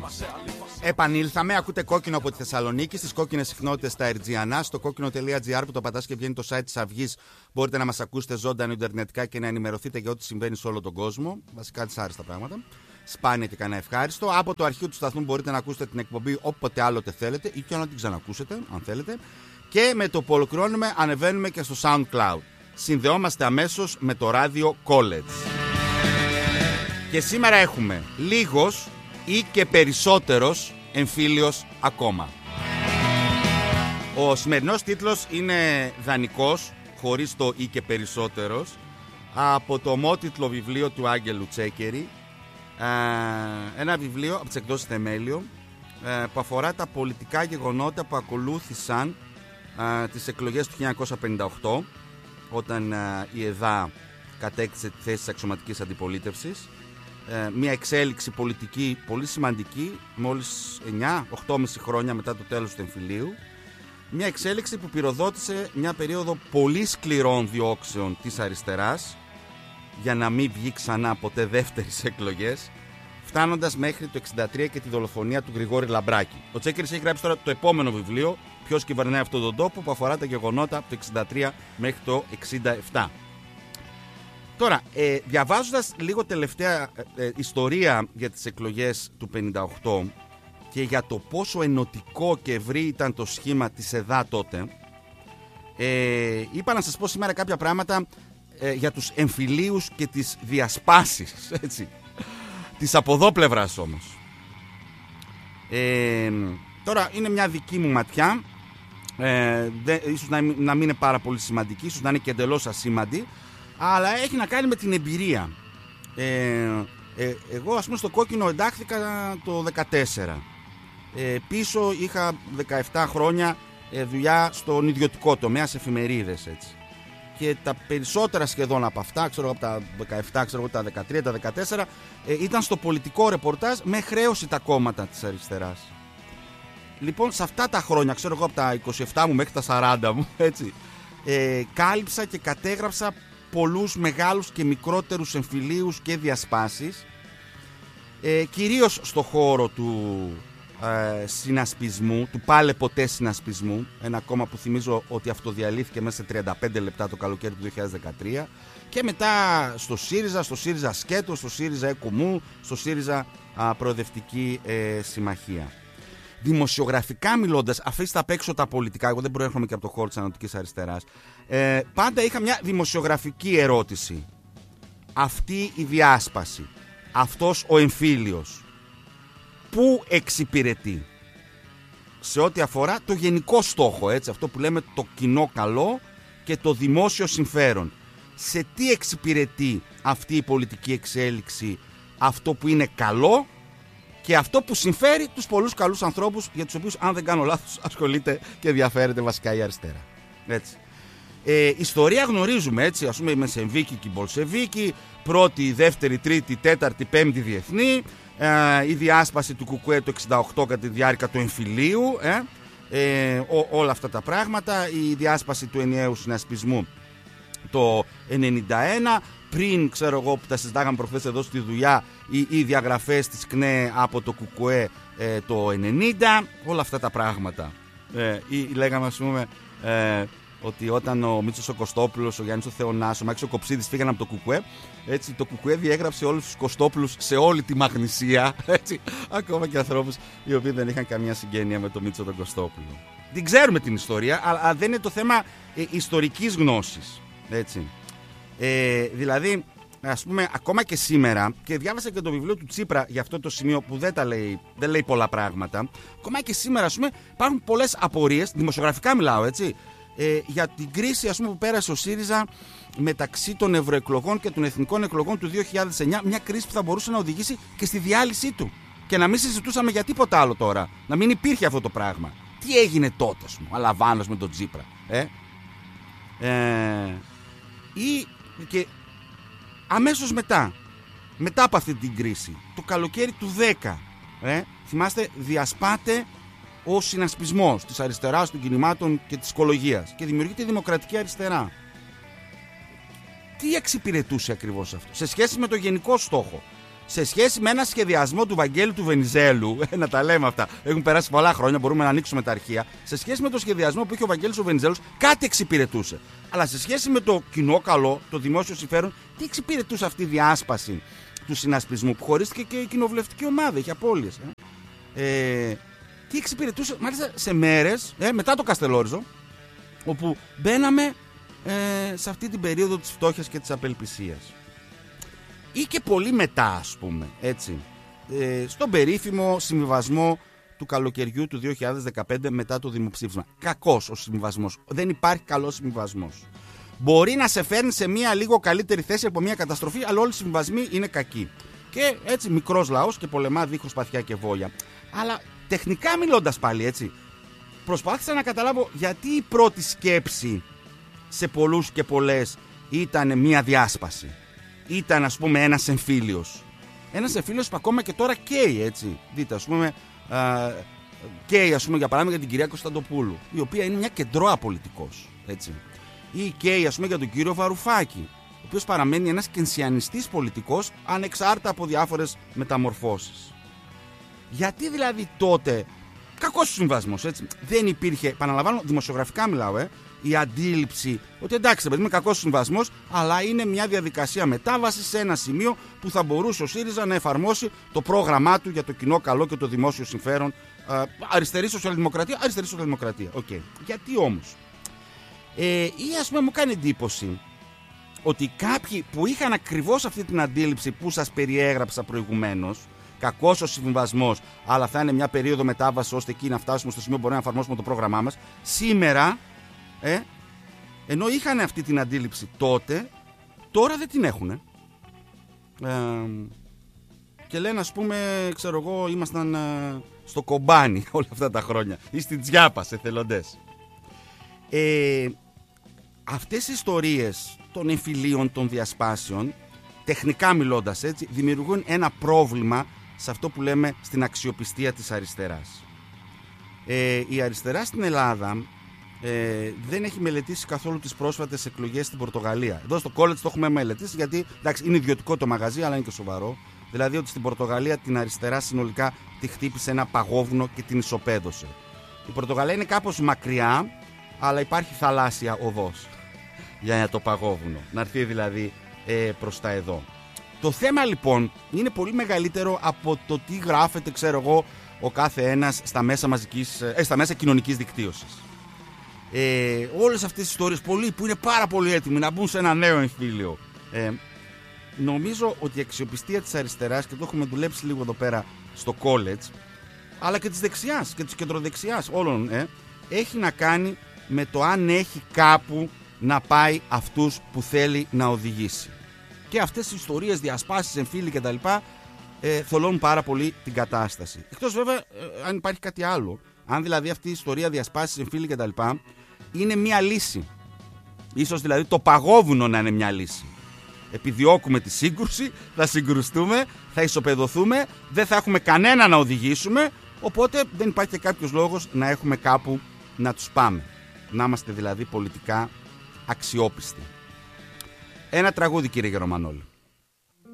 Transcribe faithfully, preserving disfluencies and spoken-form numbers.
Επανήλθαμε, ακούτε Κόκκινο από τη Θεσσαλονίκη, στις κόκκινες συχνότητες στα Ερτζιανά, στο κόκκινο.gr που το πατάς και βγαίνει το site της Αυγής. Μπορείτε να μας ακούσετε ζωντανά ιντερνετικά και να ενημερωθείτε για ό,τι συμβαίνει σε όλο τον κόσμο. Βασικά δυσάρεστα πράγματα. Σπάνια και κανένα ευχάριστο. Από το αρχείο του σταθμού μπορείτε να ακούσετε την εκπομπή όποτε άλλοτε θέλετε ή και να την ξανακούσετε, αν θέλετε. Και με το που ολοκληρώνουμε, ανεβαίνουμε και στο SoundCloud. Συνδεόμαστε αμέσως με το ράδιο College. Και σήμερα έχουμε λίγος ή και περισσότερος εμφύλιος ακόμα. Ο σημερινός τίτλος είναι δανεικός, χωρίς το ή και περισσότερος, από το ομότιτλο βιβλίο του Άγγελου Τσέκερη. Ένα βιβλίο από τις εκδόσεις Θεμέλιο που αφορά τα πολιτικά γεγονότα που ακολούθησαν τις εκλογές του χίλια εννιακόσια πενήντα οκτώ, όταν η ΕΔΑ κατέκτησε τη θέση της αξιωματικής αντιπολίτευσης. Μια εξέλιξη πολιτική πολύ σημαντική, μόλις εννιά οκτώ και μισό χρόνια μετά το τέλος του εμφυλίου. Μια εξέλιξη που πυροδότησε μια περίοδο πολύ σκληρών διώξεων της αριστεράς, για να μην βγει ξανά ποτέ δεύτερες εκλογές, φτάνοντας μέχρι το εξήντα τρία και τη δολοφονία του Γρηγόρη Λαμπράκη. Ο Τσέκερης έχει γράψει τώρα το επόμενο βιβλίο, «Ποιος κυβερνάει αυτόν τον τόπο», που αφορά τα γεγονότα από το εξήντα τρία μέχρι το εξήντα επτά. Τώρα, ε, διαβάζοντας λίγο τελευταία ε, ε, ιστορία για τις εκλογές του πενήντα οκτώ και για το πόσο ενωτικό και ευρύ ήταν το σχήμα της ΕΔΑ τότε, ε, είπα να σας πω σήμερα κάποια πράγματα ε, για τους εμφυλίους και τις διασπάσεις, έτσι, της από εδώ πλευράς όμως. Ε, τώρα είναι μια δική μου ματιά, ε, δε, ίσως να, να μην είναι πάρα πολύ σημαντική, ίσως να είναι και εντελώς ασήμαντη, αλλά έχει να κάνει με την εμπειρία. Ε, ε, εγώ ας πούμε στο Κόκκινο εντάχθηκα το δεκατέσσερα. Ε, πίσω είχα δεκαεπτά χρόνια ε, δουλειά στον ιδιωτικό τομέα, σε εφημερίδες, έτσι. Και τα περισσότερα σχεδόν από αυτά, ξέρω από τα δεκαεπτά, ξέρω από τα δεκατρία, τα δεκατέσσερα, ε, ήταν στο πολιτικό ρεπορτάζ με χρέωση τα κόμματα της αριστεράς. Λοιπόν, σε αυτά τα χρόνια, ξέρω εγώ από τα είκοσι επτά μου μέχρι τα σαράντα μου, έτσι, ε, κάλυψα και κατέγραψα πολλούς μεγάλους και μικρότερους εμφυλίους και διασπάσεις, ε, κυρίως στο χώρο του ε, συνασπισμού, του πάλε ποτέ συνασπισμού, ένα κόμμα που θυμίζω ότι αυτοδιαλύθηκε μέσα σε τριάντα πέντε λεπτά το καλοκαίρι του δύο χιλιάδες δεκατρία, και μετά στο ΣΥΡΙΖΑ, στο ΣΥΡΙΖΑ Σκέτο, στο ΣΥΡΙΖΑ ΕΚΟΜΟΥ, στο ΣΥΡΙΖΑ α, Προοδευτική ε, Συμμαχία. Δημοσιογραφικά μιλώντας, αφήστε απ' έξω τα πολιτικά, εγώ δεν προέρχομαι και από το χώρο της ανατολικής αριστεράς, ε, πάντα είχα μια δημοσιογραφική ερώτηση. Αυτή η διάσπαση, αυτός ο εμφύλιος, πού εξυπηρετεί σε ό,τι αφορά το γενικό στόχο, έτσι, αυτό που λέμε το κοινό καλό και το δημόσιο συμφέρον? Σε τι εξυπηρετεί αυτή η πολιτική εξέλιξη, αυτό που είναι καλό και αυτό που συμφέρει τους πολλούς καλούς ανθρώπους, για τους οποίους, αν δεν κάνω λάθος, ασχολείται και ενδιαφέρεται βασικά η αριστερά. Έτσι. Ε, ιστορία γνωρίζουμε, έτσι, ας πούμε οι Μεσενβίκοι και οι Μπολσεβίκοι, πρώτη, δεύτερη, τρίτη, τέταρτη, πέμπτη διεθνή, ε, η διάσπαση του Κουκουέ το εξήντα οκτώ κατά τη διάρκεια του εμφυλίου, ε, ε, ό, όλα αυτά τα πράγματα, η διάσπαση του ενιαίου συνασπισμού το ενενήντα ένα, πριν, ξέρω εγώ, που τα συζητάγαμε προχθές εδώ στη δουλειά, οι, οι διαγραφές της ΚΝΕ από το Κουκουέ ε, το ενενήντα, όλα αυτά τα πράγματα. Ε, ή, λέγαμε, ας πούμε, ε, ότι όταν ο Μίτσος ο Κωστόπουλος, ο Γιάννης ο Θεωνάς, ο Μάκης ο Κοψίδης φύγαν από το Κουκουέ, έτσι, το Κουκουέ διέγραψε όλους τους Κωστόπουλους σε όλη τη Μαγνησία, έτσι, ακόμα και ανθρώπους οι οποίοι δεν είχαν καμία συγγένεια με τον Μίτσο τον Κωστόπουλο. Την ξέρουμε την ιστορία, αλλά δεν είναι το θέμα ε, ιστορικής γνώσης, έτσι. Ε, δηλαδή, ας πούμε, ακόμα και σήμερα, και διάβασα και το βιβλίο του Τσίπρα για αυτό το σημείο που δεν, τα λέει, δεν λέει πολλά πράγματα, ακόμα και σήμερα, ας πούμε, υπάρχουν πολλές απορίες, δημοσιογραφικά μιλάω, έτσι, ε, για την κρίση, ας πούμε, που πέρασε ο ΣΥΡΙΖΑ μεταξύ των ευρωεκλογών και των εθνικών εκλογών του δύο χιλιάδες εννιά, μια κρίση που θα μπορούσε να οδηγήσει και στη διάλυσή του. Και να μην συζητούσαμε για τίποτα άλλο τώρα, να μην υπήρχε αυτό το πράγμα. Τι έγινε τότε, ας πούμε, ο Αλαβάνος με τον Τσίπρα, ε? Ε, ή και αμέσως μετά, μετά από αυτή την κρίση, το καλοκαίρι του δέκα, ε, θυμάστε, διασπάται ο συνασπισμός της αριστεράς, των κινημάτων και της οικολογίας και δημιουργείται η Δημοκρατική Αριστερά. Τι εξυπηρετούσε ακριβώς αυτό σε σχέση με το γενικό στόχο, σε σχέση με ένα σχεδιασμό του Βαγγέλη του Βενιζέλου, να τα λέμε αυτά, έχουν περάσει πολλά χρόνια, μπορούμε να ανοίξουμε τα αρχεία. Σε σχέση με το σχεδιασμό που είχε ο Βαγγέλης ο Βενιζέλος, κάτι εξυπηρετούσε. Αλλά σε σχέση με το κοινό καλό, το δημόσιο συμφέρον, τι εξυπηρετούσε αυτή η διάσπαση του συνασπισμού που χωρίστηκε και η κοινοβουλευτική ομάδα, είχε απώλειες. Ε. Ε, τι εξυπηρετούσε, μάλιστα σε μέρες ε, μετά το Καστελόριζο, όπου μπαίναμε ε, σε αυτή την περίοδο της φτώχειας και της απελπισίας. Ή και πολύ μετά, ας πούμε, έτσι, ε, στον περίφημο συμβιβασμό του καλοκαιριού του δύο χιλιάδες δεκαπέντε μετά το δημοψήφισμα. Κακός ο συμβιβασμός. Δεν υπάρχει καλός συμβιβασμός. Μπορεί να σε φέρνει σε μια λίγο καλύτερη θέση από μια καταστροφή, αλλά όλοι οι συμβιβασμοί είναι κακοί. Και έτσι μικρός λαός και πολεμά δίχως παθιά και βόλια. Αλλά τεχνικά μιλώντας πάλι, έτσι, προσπάθησα να καταλάβω γιατί η πρώτη σκέψη σε πολλούς και πολλές ήταν μια διάσπαση. Ήταν, ας πούμε, ένας εμφύλιος. Ένας εμφύλιος που ακόμα και τώρα καίει, έτσι. Δείτε, ας πούμε, α, καίει, ας πούμε, για παράδειγμα για την κυρία Κωνσταντοπούλου, η οποία είναι μια κεντρώα πολιτικός, έτσι. Ή καίει, ας πούμε, για τον κύριο Βαρουφάκη, ο οποίος παραμένει ένας κενσιανιστής πολιτικός, ανεξάρτητα από διάφορες μεταμορφώσεις. Γιατί δηλαδή τότε, κακός συμβασμός, έτσι, δεν υπήρχε, επαναλαμβάνω, δημοσιογραφικά μιλάω, ε, η αντίληψη ότι εντάξει, παιδί, είναι κακός συμβασμός, αλλά είναι μια διαδικασία μετάβασης σε ένα σημείο που θα μπορούσε ο ΣΥΡΙΖΑ να εφαρμόσει το πρόγραμμά του για το κοινό καλό και το δημόσιο συμφέρον. Ε, αριστερή σοσιαλδημοκρατία, αριστερή σοσιαλδημοκρατία. Okay. Γιατί όμως, ε, ή ας πούμε μου κάνει εντύπωση ότι κάποιοι που είχαν ακριβώς αυτή την αντίληψη που σας περιέγραψα προηγουμένως, κακός ο συμβιβασμός, αλλά θα είναι μια περίοδο μετάβαση ώστε εκεί να φτάσουμε στο σημείο που μπορούμε να εφαρμόσουμε το πρόγραμμά μας, σήμερα, ε, ενώ είχαν αυτή την αντίληψη τότε, τώρα δεν την έχουν. Ε, και λένε, ας πούμε, ξέρω εγώ, ήμασταν ε, στο Κομπάνι όλα αυτά τα χρόνια ή στην Τζιάπα σε εθελοντές. Ε, αυτές οι ιστορίες των εμφυλίων, των διασπάσεων, τεχνικά μιλώντας, έτσι, δημιουργούν ένα πρόβλημα σε αυτό που λέμε στην αξιοπιστία της αριστεράς. Ε, η αριστερά στην Ελλάδα ε, δεν έχει μελετήσει καθόλου τις πρόσφατες εκλογές στην Πορτογαλία. Εδώ στο college το έχουμε μελετήσει, γιατί εντάξει, είναι ιδιωτικό το μαγαζί, αλλά είναι και σοβαρό. Δηλαδή ότι στην Πορτογαλία την αριστερά συνολικά τη χτύπησε ένα παγόβουνο και την ισοπαίδωσε. Η Πορτογαλία είναι κάπως μακριά, αλλά υπάρχει θαλάσσια οδός για το παγόβουνο. Να έρθει δηλαδή ε, προς τα εδώ. Το θέμα λοιπόν είναι πολύ μεγαλύτερο από το τι γράφεται, ξέρω εγώ, ο κάθε ένας στα μέσα, μαζικής, ε, στα μέσα κοινωνικής δικτύωσης. Ε, όλες αυτές τις ιστορίες, πολλοί που είναι πάρα πολύ έτοιμοι να μπουν σε ένα νέο εμφύλιο. Ε, νομίζω ότι η αξιοπιστία της αριστεράς, και το έχουμε δουλέψει λίγο εδώ πέρα στο college, αλλά και της δεξιάς και της κεντροδεξιάς όλων, ε, έχει να κάνει με το αν έχει κάπου να πάει αυτούς που θέλει να οδηγήσει. Και αυτές οι ιστορίες, διασπάσεις, εμφύλοι κτλ. Ε, θολώνουν πάρα πολύ την κατάσταση. Εκτός βέβαια ε, αν υπάρχει κάτι άλλο. Αν δηλαδή αυτή η ιστορία, διασπάσεις, εμφύλοι κτλ. Είναι μια λύση. Ίσως δηλαδή το παγόβουνο να είναι μια λύση. Επιδιώκουμε τη σύγκρουση, θα συγκρουστούμε, θα ισοπεδωθούμε, δεν θα έχουμε κανένα να οδηγήσουμε, οπότε δεν υπάρχει κάποιος λόγος να έχουμε κάπου να τους πάμε. Να είμαστε δηλαδή πολιτικά αξιόπιστοι. Ένα τραγούδι, κύριε Γερομανόλη.